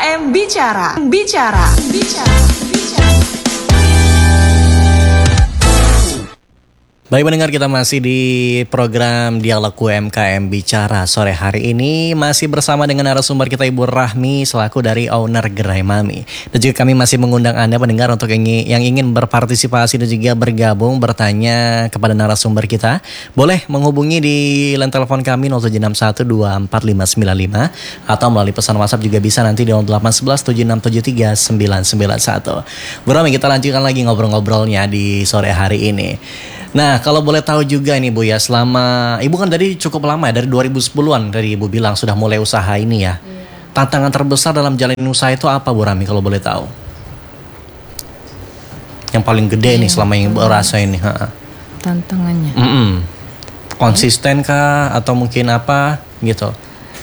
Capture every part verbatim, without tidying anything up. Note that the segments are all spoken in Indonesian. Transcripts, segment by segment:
M Bicara, Bicara, Bicara, Bicara. Baik pendengar, kita masih di program Dialog U M K M Bicara. Sore hari ini masih bersama dengan narasumber kita Ibu Rahmi selaku dari owner Gerai Mami. Dan juga kami masih mengundang Anda pendengar untuk yang ingin berpartisipasi dan juga bergabung bertanya kepada narasumber kita. Boleh menghubungi di line telepon kami nol tujuh enam satu dua empat lima sembilan lima atau melalui pesan WhatsApp juga bisa nanti di nol delapan satu satu tujuh enam tujuh tiga sembilan sembilan satu. Bu Rahmi, kita lanjutkan lagi ngobrol-ngobrolnya di sore hari ini. Nah, kalau boleh tahu juga nih Bu ya, selama Ibu kan dari cukup lama ya, dari dua ribu sepuluhan dari Ibu bilang sudah mulai usaha ini ya. Iya. Tantangan terbesar dalam jalanin usaha itu apa Bu Rahmi kalau boleh tahu? Yang paling gede iya, nih selama yang Ibu rasain nih. Ha-ha. Tantangannya. Mm-mm. Konsisten kah atau mungkin apa gitu?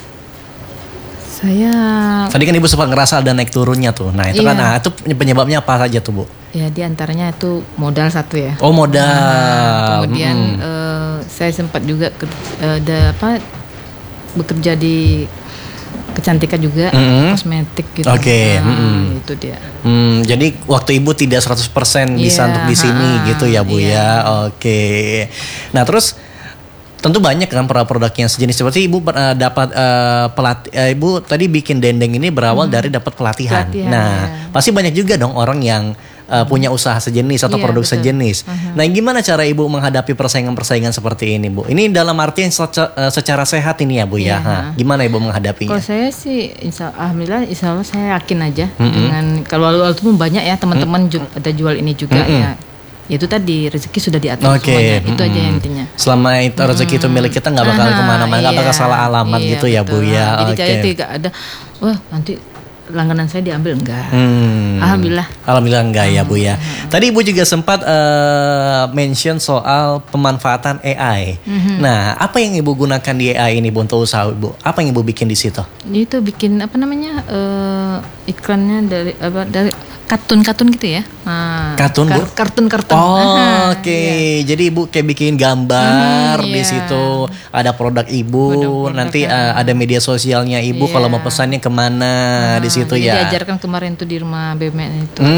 Saya Tadi kan Ibu sempat ngerasa ada naik turunnya tuh. Nah itu iya. kan, nah itu penyebabnya apa saja tuh Bu? Ya diantaranya itu modal satu ya. Oh modal. Nah, kemudian hmm. uh, saya sempat juga ke, uh, ada apa bekerja di kecantikan juga, mm-hmm. kosmetik gitu. Oke. Okay. Nah, mm-hmm. itu dia. Hmm, jadi waktu Ibu tidak seratus persen bisa yeah, untuk di sini ha, gitu ya Bu yeah. ya. Oke. Okay. Nah terus tentu banyak kan produk-produk yang sejenis seperti Ibu uh, dapat uh, pelatih uh, Ibu tadi bikin dendeng ini berawal hmm. dari dapat pelatihan. pelatihan. Nah, ya. Pasti banyak juga dong orang yang uh, hmm. punya usaha sejenis atau yeah, produk betul. sejenis. Uh-huh. Nah, gimana cara Ibu menghadapi persaingan-persaingan seperti ini, Bu? Ini dalam artian secara, uh, secara sehat ini ya, Bu yeah. ya. Nah, gimana Ibu menghadapinya? Kalau saya sih insya, alhamdulillah insya Allah saya yakin aja mm-hmm. dengan kalau walaupun banyak ya teman-teman mm-hmm. ju- ada jual ini juga mm-hmm. ya. Ya itu tadi rezeki sudah diatur okay. semuanya. Itu mm-hmm. aja intinya. Selama itu rezeki itu milik kita nggak bakal Aha, kemana-mana, nggak iya, bakal salah alamat iya, gitu ya betul. Bu ya. Jadi okay. saya tidak ada, wah nanti langganan saya diambil enggak. Hmm. Alhamdulillah. Alhamdulillah enggak hmm. ya Bu ya. Hmm. Tadi Ibu juga sempat uh, mention soal pemanfaatan A I. Hmm. Nah, apa yang Ibu gunakan di A I ini Bu untuk usaha Ibu? Apa yang Ibu bikin di situ? Itu bikin apa namanya uh, iklannya dari apa dari kartun-kartun gitu ya. Nah, kartun Bu? Kartun-kartun. Oh, oke. Okay. Iya. Jadi Ibu kayak bikin gambar hmm, di iya. situ. Ada produk Ibu. Produk, nanti uh, ada media sosialnya Ibu. Iya. Kalau mau pesannya kemana nah, di situ ya. Diajarkan kemarin tuh di rumah B M N itu.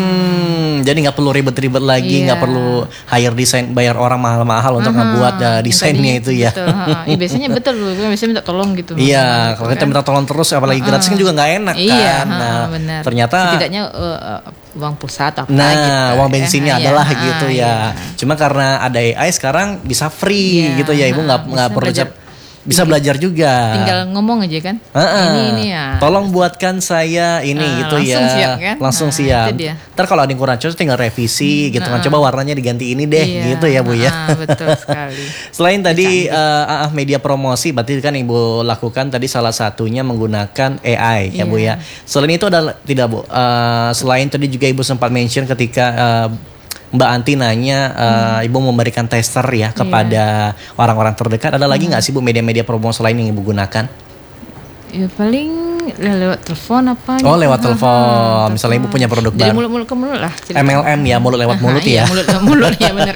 Hmm, jadi nggak perlu ribet-ribet lagi, nggak iya. perlu hire desain, bayar orang mahal-mahal untuk uh-huh. ngebuat uh, desainnya itu ya. Betul, uh-huh. ya. Biasanya betul, biasanya minta tolong gitu. Iya, kalau kita minta tolong terus, apalagi uh-huh. gratis kan juga nggak enak kan. Iya, nah, benar. Ternyata setidaknya uh, uang pulsa atau apa nah, gitu. uang bensinnya eh, adalah ya, gitu ah, ya. Iya. Cuma karena ada A I sekarang bisa free iya, gitu ya, Ibu nggak nggak perlu belajar, bisa belajar juga. Tinggal ngomong aja kan. Uh-uh. Ini ini ya. Tolong buatkan saya ini uh, gitu langsung ya. Siap, kan? Langsung nah, siap. Ntar kalau ada yang kurang cocok tinggal revisi hmm, gitu kan. Uh, Coba warnanya diganti ini deh iya, gitu ya Bu ya. Uh, betul sekali. Selain tadi uh, uh, media promosi, berarti kan Ibu lakukan tadi salah satunya menggunakan A I ya yeah. Bu ya. Selain itu ada tidak Bu? Uh, selain tadi juga Ibu sempat mention ketika uh, Mbak Anti nanya uh, hmm. Ibu memberikan tester ya kepada yeah. orang-orang terdekat. Ada lagi nggak hmm. sih Bu media-media promosi lain yang Ibu gunakan? Ya paling lewat telepon apa? Oh gitu. Lewat telepon. Misalnya Ibu punya produk dari baru. mulut-mulut ke mulut lah. Cerita. M L M ya, mulut lewat mulut ya. Iya, mulut lewat mulut ya benar.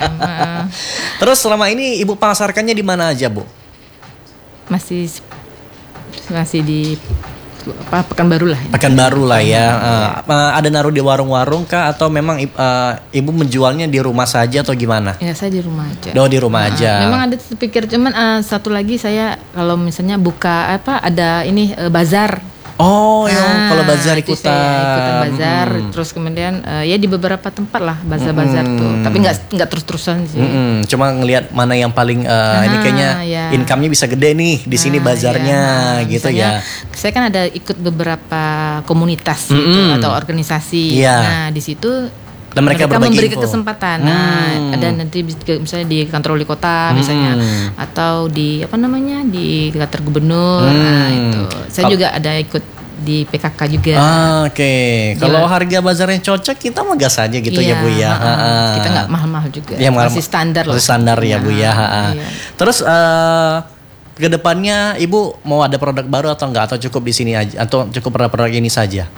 Terus selama ini Ibu pasarkannya di mana aja Bu? Masih masih di apa Pekanbaru lah. Pekanbaru lah ya. Uh, uh, ada naruh di warung-warung kah atau memang uh, Ibu menjualnya di rumah saja atau gimana? Ya saya di rumah aja. Oh di rumah nah, aja. Memang ada terpikir cuman uh, satu lagi saya kalau misalnya buka apa ada ini uh, bazar. Oh ya, nah, kalau bazar ikutan. ikutan bazar, hmm. terus kemudian uh, ya di beberapa tempat lah bazar-bazar hmm. tuh, tapi nggak nggak terus-terusan sih. Hmm. Cuma ngelihat mana yang paling uh, nah, ini kayaknya ya. Income-nya bisa gede nih di nah, sini bazarnya, ya. Nah, gitu ya. Saya kan ada ikut beberapa komunitas hmm. gitu, atau organisasi. Ya. Nah di situ. Dan mereka, mereka memberi info. kesempatan. Nah, hmm. ada nanti misalnya di kantor wali kota, hmm. misalnya, atau di apa namanya di kantor gubernur. Hmm. Nah itu, saya Kalo, juga ada ikut di P K K juga. Ah, Oke, okay. Kalau harga bazarnya cocok, kita mah gas aja gitu iya, ya Bu ya. Uh, kita nggak mahal-mahal juga. Ya, masih standar lah. Masih standar ya Bu ya. Iya. Terus uh, kedepannya Ibu mau ada produk baru atau enggak, atau cukup di sini aja, atau cukup produk-produk ini saja? Uh,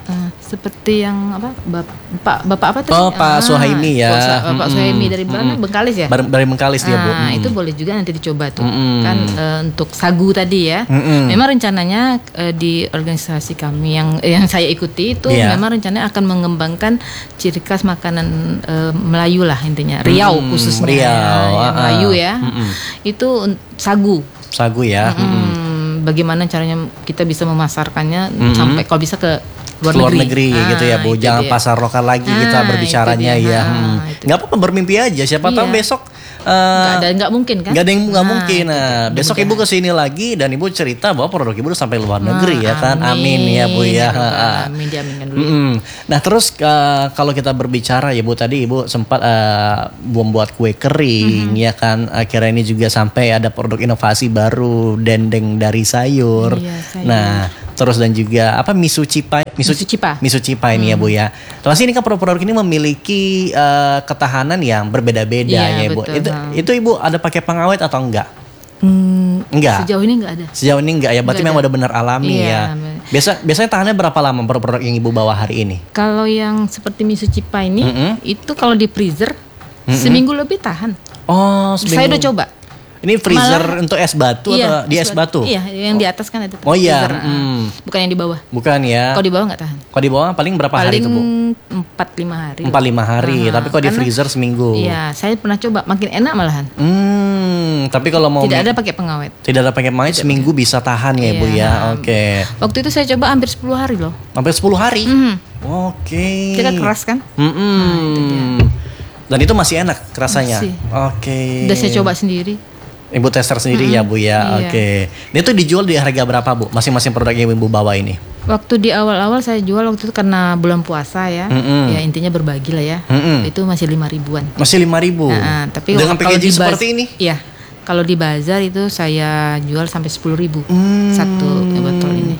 seperti yang apa bapak bapak apa tadi? Oh, Pak Suhaimi ya. Pak, Pak Mm-mm. Suhaimi dari mana? Mm-mm. Bengkalis ya. Bar- Dari Bengkalis dia Bu. Nah, Mm. itu boleh juga nanti dicoba tuh. Mm-mm. Kan eh, untuk sagu tadi ya. Mm-mm. Memang rencananya eh, di organisasi kami yang yang saya ikuti itu Iya. memang rencananya akan mengembangkan ciri khas makanan eh, Melayu lah intinya. Riau Mm-mm. khususnya Riau, ya, ah, Melayu ya. mm-mm. Itu un- sagu. Sagu ya. Mm-mm. Hmm, bagaimana caranya kita bisa memasarkannya Mm-mm. sampai kalau bisa ke luar, Luar negeri, negeri gitu ya Ah, Bu. itu Jangan dia. pasar lokal lagi kita Ah, berbicaranya itu ya. dia. Ah, Hmm. itu. Nggak apa-apa bermimpi aja. Siapa tahu Iya. besok eh, Nggak ada, nggak mungkin kan? nggak ada yang nggak Nah, mungkin. itu Nah, dia. besok Ibu Mudah-mudahan. kesini lagi dan Ibu cerita bahwa produk Ibu udah sampai luar Ah, negeri ya kan. Amin ya Bu ya. Ah. Amin, diaminkan dulu. Mm-mm. Nah terus eh, kalau kita berbicara ya Bu, tadi Ibu sempat eh, membuat kue kering ya kan, akhirnya ini juga sampai ada produk inovasi baru, dendeng dari sayur. Iya, sayur. Nah terus dan juga apa miso cipa, miso, Miso cipa. miso cipa ini ya Bu ya. Terus ini kan produk-produk ini memiliki eh, ketahanan yang berbeda-beda Iya, ya Ibu. betul, Itu ha. itu Ibu ada pakai pengawet atau enggak? Hmm, Enggak. Sejauh ini nggak ada. Sejauh ini enggak ya, berarti Enggak memang ada. udah benar alami Iya, ya. benar. Biasa biasanya tahannya berapa lama produk-produk yang Ibu bawa hari ini? Kalau yang seperti miso cipa ini, Mm-mm. itu kalau di freezer Mm-mm. seminggu lebih tahan. Oh, Saya udah coba. Ini freezer Malah- untuk es batu atau di es batu? Iya, yang di atas kan ada. Oh iya, freezer, ah. mm. Bukan yang di bawah. Bukan ya. Kalau di bawah nggak tahan. Kalau di bawah paling berapa hari Paling itu Bu? empat lima hari. Empat lima hari. Ah, Tapi kalau di karena- freezer seminggu. Iya, saya pernah coba, makin enak malahan. Hmm. Tapi kalau mau Tidak mi- ada pakai pengawet. tidak ada pakai main seminggu bisa tahan ya Bu Iya. ya. Oke. Waktu itu saya coba hampir sepuluh hari loh. Sampai sepuluh hari. Mhm. Oke. Dia kan keras kan? Mm-mm. Dan itu masih enak rasanya. Masih. Oke. Udah saya coba sendiri. Ibu tester sendiri ya Bu ya. Iya. Oke. Dia tuh dijual di harga berapa Bu? Masing-masing produk yang Ibu bawa ini. Waktu di awal-awal saya jual waktu itu karena bulan puasa ya. Mm-mm. Ya intinya berbagi lah ya. Mm-mm. Itu masih lima ribuan. Masih lima ribu. Nah, tapi dengan kalau packaging di baz- seperti ini. Iya. Kalau di bazar itu saya jual sampai sepuluh ribu Hmm. satu botol ini.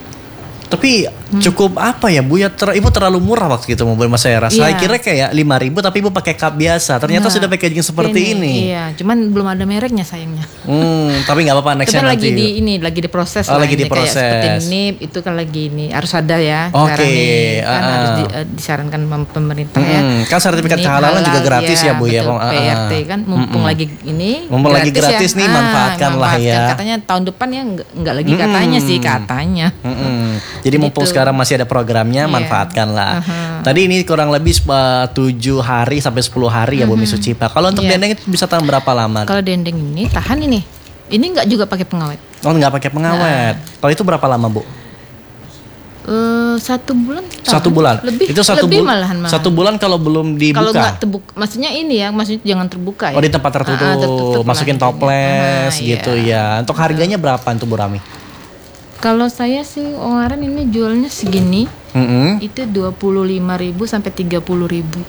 Tapi cukup apa ya Bu ya, ter- Ibu terlalu murah waktu itu mobil mas saya rasa. Saya Iya. kira kayak lima ribu tapi Ibu pakai cup biasa. Ternyata Nah, sudah packaging seperti ini. Iya, cuman belum ada mereknya sayangnya. Hmm, tapi nggak apa-apa Itu nextnya kan nanti. lagi di ini, lagi diproses Oh, lah. lagi ini. Kayak diproses. seperti nip itu kan lagi ini harus ada ya. Oke, Sekarang nih kan ah, harus ah. di- eh, disarankan pem- pemerintah ya. Hmm, kan sertifikat Nip kehalalan juga halal, gratis ya, Bu, ya, betul, Bang? Ah, P R T ah. kan mumpung Mm-mm. lagi ini. Mumpung lagi gratis nih, Ah, manfaatkan lah ya. Katanya tahun depan ya nggak nggak lagi katanya sih katanya. Mm-mm. Jadi mumpung Gitu. sekarang masih ada programnya, Iya. manfaatkanlah. Aha. Tadi ini kurang lebih uh, tujuh hari sampai sepuluh hari ya Bu miso cipa. Kalau untuk Iya. dendeng itu bisa tahan berapa lama? Kalau dendeng ini tahan ini. Ini nggak juga pakai pengawet. Oh nggak pakai pengawet. Kalau itu berapa lama Bu? Eh, satu bulan tahan. Satu bulan. Lebih itu satu lebih bul- malahan, malahan. Satu bulan kalau belum dibuka. Kalau nggak terbuka, maksudnya ini ya, maksudnya jangan terbuka ya. Oh di tempat tertutup, Ah, tertutup lah masukin intinya. toples Ah, gitu iya. ya. Untuk harganya berapa untuk Bu Rami? Kalau saya sih kemarin ini jualnya segini, Mm-mm. itu dua puluh lima ribu sampai tiga puluh ribu.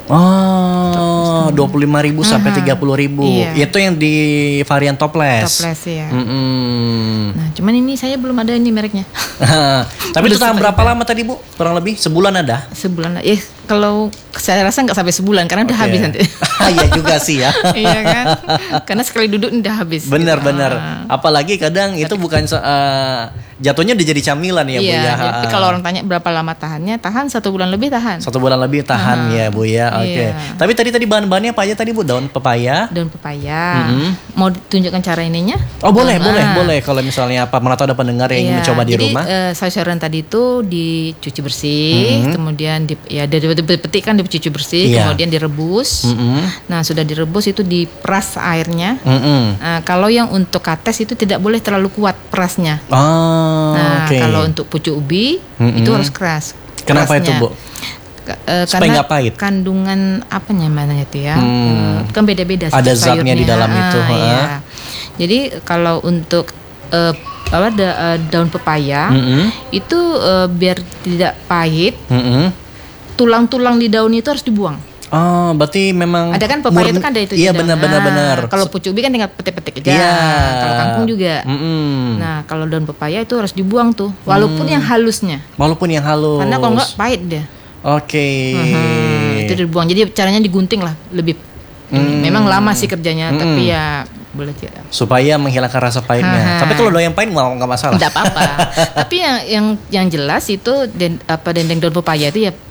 Oh, dua puluh lima ribu sampai tiga puluh ribu. Iya. Itu yang di varian toples. Toples ya. Mm-mm. Nah, cuman ini saya belum ada ini mereknya. Tapi itu Udah tahan suka berapa juga. lama tadi Bu? Kurang lebih sebulan ada? Sebulan. Ya, kalau saya rasa nggak sampai sebulan karena udah Oke. habis nanti. Iya juga sih ya. Iya kan? Karena sekali duduk udah habis. Benar-benar. Ah. Apalagi kadang itu bukan se- eh, jatuhnya udah jadi camilan ya Bu Iya, ya. tapi kalau orang tanya berapa lama tahannya, tahan satu bulan lebih tahan. Satu bulan lebih tahan ya Bu ya. Oke. Iya. Tapi tadi tadi bahan-bahannya apa aja tadi Bu? Daun pepaya. Daun pepaya. Mau ditunjukkan cara ininya? Oh boleh, Ah. boleh, boleh. Kalau misalnya apa, mana tahu ada pendengar yang ingin Iya, mencoba di jadi, rumah. eh, sayur-sayuran tadi itu dicuci bersih, kemudian di, ya dari dipetik kan dicuci bersih, Iya. kemudian direbus. Mm-mm. Nah sudah direbus itu diperas airnya. Mm-mm. Nah, kalau yang untuk kates itu tidak boleh terlalu kuat perasnya. Oh, Nah oke. kalau untuk pucuk ubi Mm-mm. itu harus keras. Kenapa itu, kerasnya. Bu? Ka- eh, Supaya karena nggak pahit? kandungan apa namanya itu ya, Hmm. eh, kan beda-beda. Ada setiap zatnya di sayurnya. dalam itu, ha? Iya. Jadi kalau untuk eh, apa da- eh, daun pepaya Mm-mm. itu eh, biar tidak pahit, Mm-mm. tulang-tulang di daun itu harus dibuang. Oh, berarti memang Ada kan pepaya murni- itu kan ada itu Iya di daun. benar-benar Ah, benar. Kalau pucuk ubi kan tinggal petik-petik aja. Iya. Kalau kangkung juga. Mm-mm. Nah, kalau daun pepaya itu harus dibuang tuh, walaupun Hmm. yang halusnya. Walaupun yang halus. Karena kalau enggak pahit dia. Oke. Hmm, itu dibuang. Jadi caranya digunting lah, lebih. ini. Hmm. Memang lama sih kerjanya, Hmm. tapi ya boleh tidak. Supaya menghilangkan rasa pahitnya. Aha. Tapi kalau doyan pahit mau nggak masalah. Tidak apa-apa. Tapi yang yang yang jelas itu den, apa dendeng daun pepaya itu ya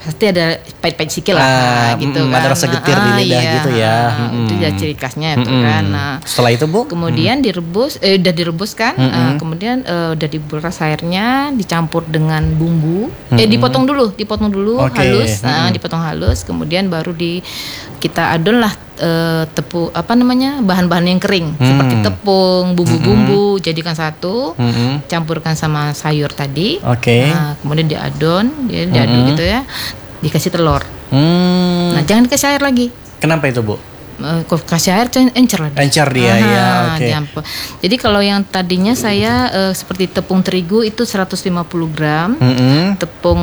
pasti ada pahit-pahit sikit lah, Ah, gitu mm, kan. ada rasa getir di Ah, lidah iya, gitu ya. ah, Mm-mm. Itu ya ciri khasnya itu Mm-mm. kan. Nah, Setelah itu Bu? kemudian direbus, eh, udah direbus kan, ah, kemudian eh, udah diberas airnya, dicampur dengan bumbu, eh dipotong dulu, dipotong dulu Oke. halus, nah, Mm-mm. dipotong halus, kemudian baru di kita adon lah eh, tepung apa namanya bahan-bahan yang kering seperti tepung, bumbu-bumbu, jadikan satu, Mm-mm. campurkan sama sayur tadi, Oke. nah, kemudian diadon, dia diaduk gitu ya, dikasih telur. Hmm. Nah jangan dikasih air lagi. Kenapa itu Bu? Eh, Kalau kasih air can- encer lagi. Encer dia, Aha, ya, oke. diampu- Jadi kalau yang tadinya saya eh, seperti tepung terigu itu seratus lima puluh gram, Mm-mm. tepung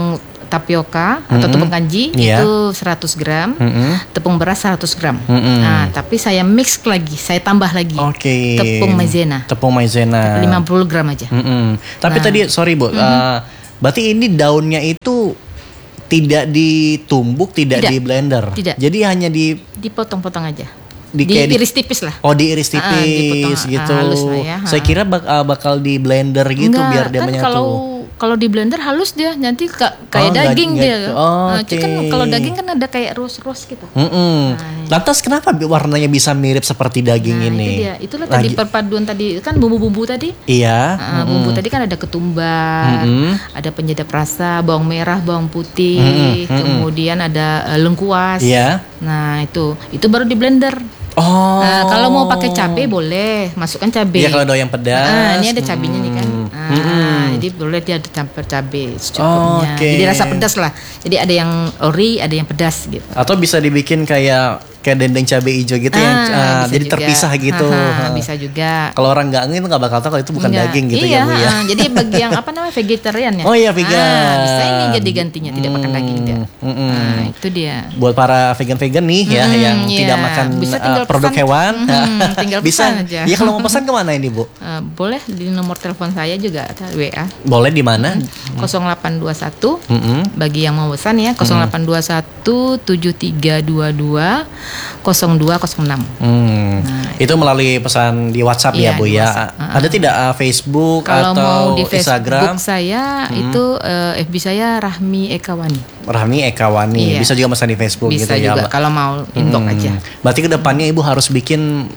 tapioka atau tepung kanji Iya. itu seratus gram, Mm-mm. tepung beras seratus gram. Mm-mm. Nah, tapi saya mix lagi, saya tambah lagi. Oke. Tepung maizena Tepung maizena. lima puluh gram aja. Mm-mm. Tapi Nah. tadi sorry Bu, uh, berarti ini daunnya itu tidak ditumbuk, tidak, Tidak. di blender. Tidak. Jadi hanya di Dipotong-potong aja. Di- kayak di- Diiris tipis lah. oh diiris Ah, tipis dipotong, ah, gitu. halus lah ya, Saya ah. kira bak- uh, bakal di blender gitu Enggak, biar dia kan menyatu. kalau kalau di blender halus dia nanti ka- kayak Oh, daging daging dia. gitu. Oh, Nah, itu kan oke. kalau daging kan ada kayak ros-ros gitu. Mm-mm. Lantas kenapa warnanya bisa mirip seperti daging Nah, ini? itu dia. Itulah tadi Lagi- perpaduan tadi kan bumbu-bumbu tadi. Iya. Ah, bumbu tadi kan ada ketumbar, Mm-mm. ada penyedap rasa, bawang merah, bawang putih, Mm-mm, mm-mm. kemudian ada eh, lengkuas. Iya. Nah, itu itu baru di blender. Oh. Nah, kalau mau pakai cabai boleh, masukkan cabai. Iya kalau doyan pedas. Ah, ini ada cabenya nih kan. Hmm. Ah, Mm-mm. jadi boleh dia ada campur cabai Oh, secukupnya. oke. Jadi rasa pedas lah. Jadi ada yang ori, ada yang pedas gitu. Atau bisa dibikin kayak kayak dendeng cabai hijau gitu yang Ah, ah, bisa jadi juga. terpisah gitu. Aha, Ah. bisa juga. Kalau orang nggak ngerti itu nggak bakal tahu kalau itu bukan Enggak. daging gitu iya, ya Bu ya. ah, jadi bagi yang apa namanya vegetarian ya. Oh iya, vegan. Ah, bisa ini jadi gantinya tidak makan Hmm, daging dia. mm-mm. Nah, itu dia. Buat para vegan-vegan nih ya Hmm, yang iya. tidak makan Bisa uh, tinggal produk pesan. hewan, Hmm, tinggal bisa. pesan aja. Ya kalau mau pesan kemana ini Bu? Eh, boleh di nomor telepon saya juga ada W A Boleh di mana? nol delapan dua satu Mm-mm. bagi yang mau pesan ya nol delapan dua satu tujuh tiga dua dua nol dua nol enam. Hmm. Itu melalui pesan di WhatsApp Iya, ya Bu di ya. WhatsApp. Ah, Ada tidak uh, Facebook Kalau atau mau di Instagram? Facebook saya itu eh, F B saya Rahmi Ekawani. Rahmi Ekawani. Iya. Bisa juga pesan di Facebook Bisa gitu ya. juga Mbak? kalau mau inbox Hmm. aja. Berarti kedepannya ibu harus bikin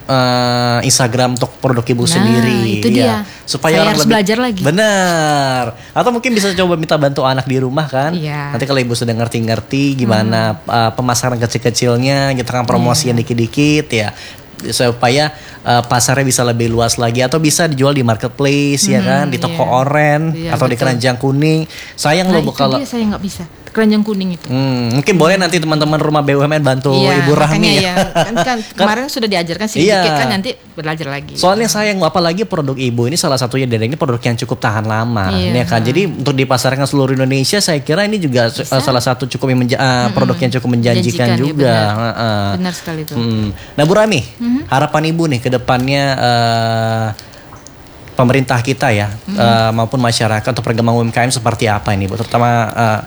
eh, Instagram untuk produk ibu Nah, sendiri, itu dia. ya. Supaya Saya orang harus lebih- belajar lagi. Benar. Atau mungkin bisa coba minta bantu anak di rumah kan. Iya. Nanti kalau ibu sudah ngerti-ngerti gimana eh, pemasaran kecil-kecilnya, kita kan promosi yang dikit-dikit ya, supaya eh, pasarnya bisa lebih luas lagi atau bisa dijual di marketplace ya kan, di toko iya. oren Iya, atau di betul. keranjang kuning. Sayang Nah, loh Bu, itu kalau dia saya nggak bisa. Keranjang kuning itu. Hmm, mungkin boleh nanti teman-teman rumah B U M N bantu Iya, Ibu Rahmi makanya ya. ya. Kan, kan kemarin sudah diajarkan sedikit Iya. kan nanti belajar lagi. Soalnya sayang apalagi produk ibu ini salah satunya dan ini produk yang cukup tahan lama, Iya. ya kan. Jadi untuk dipasarkan seluruh Indonesia, saya kira ini juga uh, salah satu cukup yang menja- uh, produk yang cukup menjanjikan Menjanjikan, ya, juga. benar. Heeh. Benar sekali itu. Hmm. Nah Bu Rami, harapan ibu nih ke depannya uh, pemerintah kita ya uh, maupun masyarakat untuk perkembangan U M K M seperti apa ini Bu? Terutama uh,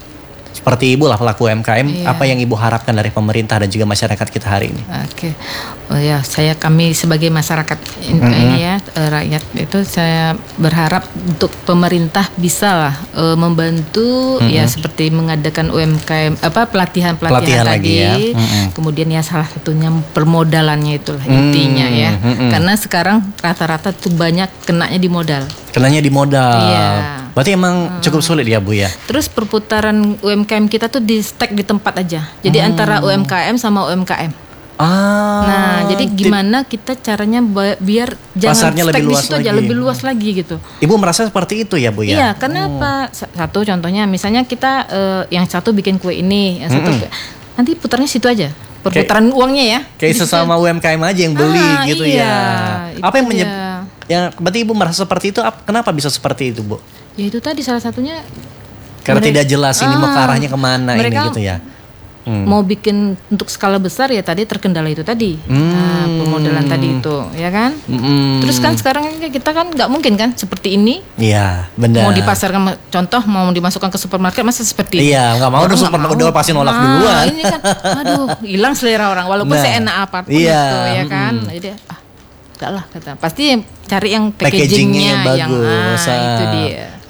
seperti ibu lah pelaku U M K M, Iya. apa yang ibu harapkan dari pemerintah dan juga masyarakat kita hari ini? Oke, oh ya saya kami sebagai masyarakat in- ini ya eh, rakyat itu saya berharap untuk pemerintah bisa lah eh, membantu ya seperti mengadakan U M K M apa pelatihan pelatihan Pelatihan tadi, lagi ya. Mm-mm. kemudian ya salah satunya permodalannya itulah intinya ya, mm-mm. karena sekarang rata-rata tuh banyak kenanya di modal. Kenanya di modal. Iya. Berarti emang cukup sulit ya Bu ya? Terus perputaran U M K M kita tuh di stack di tempat aja. Jadi antara U M K M sama U M K M. Ah. Nah, jadi gimana kita caranya ba- biar jangan Pasarnya stack lebih di luas situ aja lagi. lebih luas lagi gitu. Ibu merasa seperti itu ya Bu ya? Iya, karena apa? Sa- Satu contohnya misalnya kita eh, yang satu bikin kue ini, yang satu nanti putarnya situ aja. Perputaran uangnya ya. Kayak Di situ. sesama U M K M aja yang beli Ah, gitu iya, ya. itu Apa yang menyeb dia. yang berarti Ibu merasa seperti itu? ap- Kenapa bisa seperti itu Bu? Ya itu tadi salah satunya Karena Mereka- tidak jelas ini mau ke Ah, arahnya kemana ini mereka- gitu ya. Hmm. mau bikin untuk skala besar ya tadi terkendala itu tadi. Hmm. Nah, pemodalan tadi itu, ya kan? Mm-mm. Terus kan sekarang ini kita kan nggak mungkin kan seperti ini Iya, benar. mau dipasarkan contoh mau dimasukkan ke supermarket masa seperti ini. Iya, nggak mau Orang dong nggak supermarket mau. udah pasti nolak Nah, duluan. ini kan aduh hilang selera orang walaupun Nah, seenak apapun iya, itu ya kan. mm. Jadi ah enggak lah kata. Pasti cari yang Packagingnya packagingnya yang bagus. ah, ah. itu dia.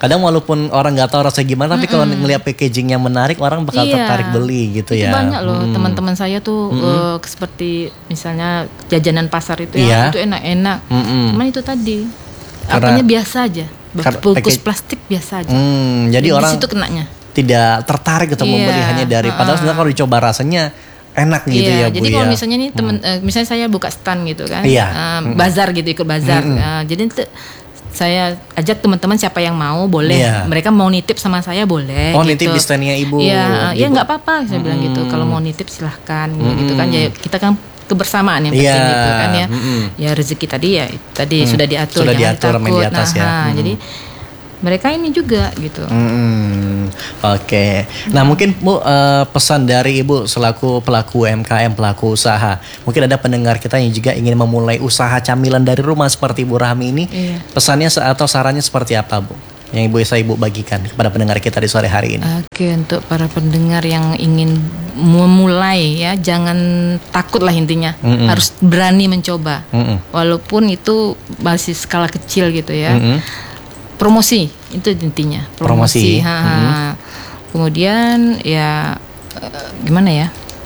Kadang walaupun orang nggak tahu rasanya gimana, tapi kalau ngelihat packagingnya menarik, orang bakal Iya. tertarik beli gitu Itu ya. banyak loh Mm. teman-teman saya tuh eh, seperti misalnya jajanan pasar itu Iya. ya, itu enak-enak. Mm-mm. Cuman itu tadi Karena- apanya biasa aja. Karena Bungkus package- plastik biasa aja. Hmm, jadi Di orang situ kenanya. tidak tertarik untuk Iya, membeli hanya dari. Padahal sebenarnya kalau dicoba rasanya enak gitu Iya, ya Bu jadi ya. kalau misalnya nih temen, eh, misalnya saya buka stand gitu kan, Iya. eh, bazar gitu, ikut bazar. Eh, jadi itu saya ajak teman-teman siapa yang mau boleh, Iya. mereka mau nitip sama saya boleh. Oh, gitu. nitip di standnya Ibu. Iya, ya Ibu. nggak apa-apa saya bilang gitu. Kalau mau nitip silahkan gitu kan. Ya kita kan kebersamaan yang penting Iya, gitu kan ya. mm-mm. Ya rezeki tadi ya tadi sudah diatur, Sudah jangan diatur, main di takut. atas Nah, ya. ha, Mm. jadi mereka ini juga gitu. Hmm, oke. Nah mungkin Bu eh, pesan dari Ibu selaku pelaku U M K M, pelaku usaha. Mungkin ada pendengar kita yang juga ingin memulai usaha camilan dari rumah seperti Ibu Rahmi ini. Iya. Pesannya se- atau sarannya seperti apa Bu? Yang Ibu bisa Ibu bagikan kepada pendengar kita di sore hari ini. Oke, untuk para pendengar yang ingin memulai ya, jangan takut lah intinya. Mm-mm. Harus berani mencoba. Mm-mm. Walaupun itu masih skala kecil gitu ya. Mm-mm. Promosi itu intinya. Promosi. Ha, ha. Kemudian ya eh, gimana ya?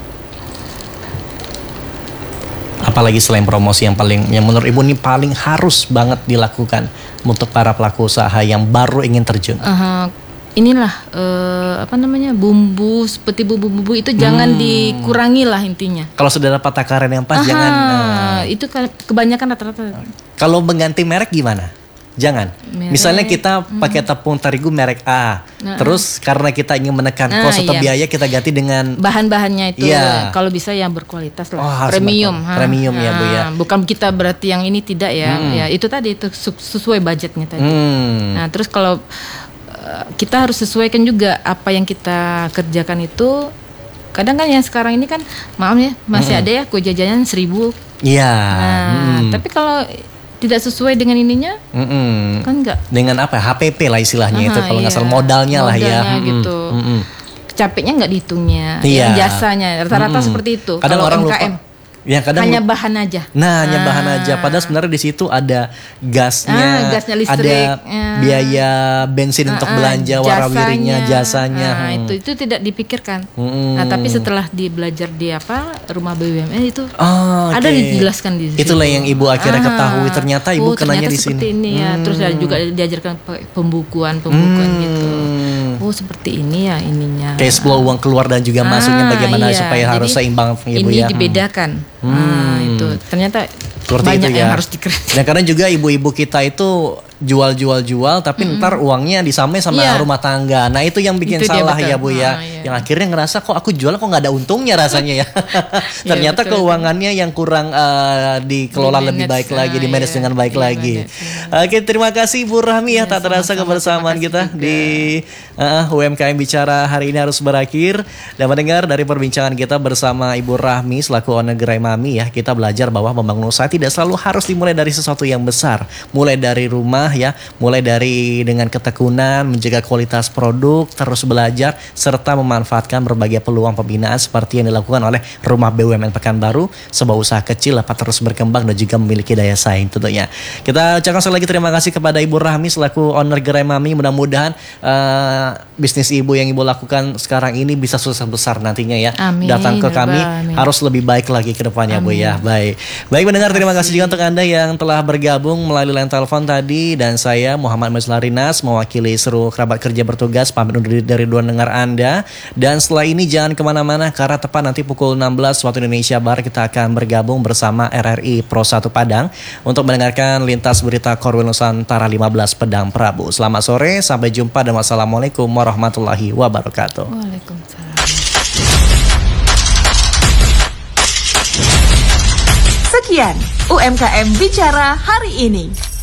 Apalagi selain promosi yang paling, yang menurut Ibu ini paling harus banget dilakukan untuk para pelaku usaha yang baru ingin terjun. Eh, inilah eh, apa namanya, bumbu seperti bumbu-bumbu itu jangan dikurangi lah intinya. Kalau sudah dapat takaran yang pas, Aha, jangan. eh, itu kan kebanyakan rata-rata. Kalau mengganti merek gimana? Jangan. Merek, Misalnya kita pakai tepung terigu merek A, terus karena kita ingin menekan Nah, kos atau iya. biaya, kita ganti dengan Bahan-bahannya itu Iya. kalau bisa yang berkualitas Oh, lah, harus premium. berkualitas. ha. Premium ya, Bu, ya. Ha, Bukan kita berarti yang ini tidak ya. Ya itu tadi itu su- sesuai budgetnya tadi. hmm, Nah terus kalau uh, kita harus sesuaikan juga apa yang kita kerjakan itu. Kadang kan yang sekarang ini kan maaf ya masih ada ya kue jajanan seribu. iya. Nah hmm, tapi kalau tidak sesuai dengan ininya mm-mm. kan enggak. Dengan apa? H P P lah istilahnya itu Aha, kalau nggak iya. salah modalnya, lah ya. Modalnya Mm-mm. gitu. Mm-mm. Capeknya nggak dihitungnya, Iya. yang jasanya rata-rata Mm-mm. seperti itu. Kadang Kalau orang M K M lupa. Ya kadang hanya lupa. bahan aja. Nah, hanya bahan Ah. aja. Padahal sebenarnya di situ ada gasnya, Ah, gasnya listrik, ada ya. biaya bensin untuk Ah, ah, belanja, warawirinya, jasanya. Nah, Hmm. itu itu tidak dipikirkan. Mm-mm. Nah, tapi setelah di belajar di apa rumah B U M N itu Oh, ada oke. dijelaskan di situ. Itulah yang Ibu akhirnya Ah, ketahui. Ternyata Ibu oh, kenanya ternyata di sini. seperti ini ya. Terus ada juga diajarkan pakai pembukuan pembukuan Hmm. gitu. Oh seperti ini ya ininya. Cash flow uang keluar dan juga masuknya Ah, bagaimana iya. supaya harus Jadi, seimbang ya Bu ini ya. dibedakan. Nah, itu ternyata Seperti banyak itu yang ya. harus dikerjakan. Dan kadang juga ibu-ibu kita itu jual-jual-jual tapi ntar uangnya disamain sama Iya. rumah tangga. Nah itu yang bikin Itu dia, salah betul. ya Bu ya. Ah, iya. Yang akhirnya ngerasa kok aku jual kok nggak ada untungnya rasanya ya. Ternyata betul. keuangannya yang kurang eh, dikelola Di lebih manage, baik lagi, ah, di manage iya. dengan baik Di lagi. manage, Oke, terima kasih Bu Rahmi ya, Iya, tak terasa sama-sama. kebersamaan Terima kita kasih juga. di eh, U M K M Bicara hari ini harus berakhir. Dan mendengar dari perbincangan kita bersama Ibu Rahmi selaku owner Gerai Mami ya, kita belajar bahwa membangun usaha tidak selalu harus dimulai dari sesuatu yang besar. Mulai dari rumah ya, mulai dari dengan ketekunan, menjaga kualitas produk, terus belajar serta memanfaatkan berbagai peluang pembinaan seperti yang dilakukan oleh Rumah B U M N Pekanbaru, sebuah usaha kecil dapat terus berkembang dan juga memiliki daya saing tentunya. Kita ucapkan sekali lagi terima kasih kepada Ibu Rahmi selaku owner Gerai Mami. Mudah-mudahan eh, bisnis Ibu yang Ibu lakukan sekarang ini bisa sukses besar nantinya ya. Amin, Datang ke ya kami Rabbal Alamin. harus lebih baik lagi ke depannya Bu ya. Baik. Baik mendengar, terima kasih juga untuk Anda yang telah bergabung melalui line telepon tadi, dan saya Muhammad Mazlarinas mewakili seluruh kerabat kerja bertugas pamit undur diri dari dua dengar Anda. Dan setelah ini jangan kemana-mana karena tepat nanti pukul enam belas waktu Indonesia Barat kita akan bergabung bersama R R I Pro satu Padang untuk mendengarkan lintas berita Korwil Nusantara lima belas Pedang Prabu. Selamat sore, sampai jumpa dan wassalamualaikum warahmatullahi wabarakatuh. Waalaikumsalam. Sekian U M K M Bicara hari ini.